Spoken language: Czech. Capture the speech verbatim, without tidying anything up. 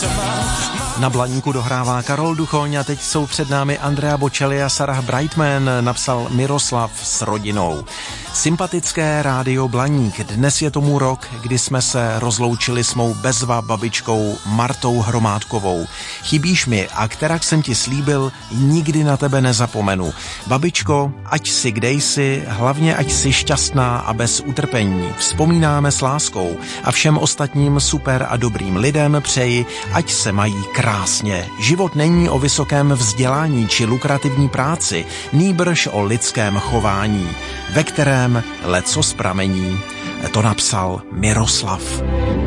Na Blaníku dohrává Karol Duchoň a teď jsou před námi Andrea Bocelli a Sarah Brightman, napsal Miroslav s rodinou. Sympatické rádio Blaník. Dnes je tomu rok, kdy jsme se rozloučili s mou bezva babičkou Martou Hromádkovou. Chybíš mi a kterak jsem ti slíbil, nikdy na tebe nezapomenu. Babičko, ať si kdejsi, hlavně ať si šťastná a bez utrpení. Vzpomínáme s láskou a všem ostatním super a dobrým lidem přeji, ať se mají krásně. Život není o vysokém vzdělání či lukrativní práci, nýbrž o lidském chování, ve kterém lecos pramení. To napsal Miroslav.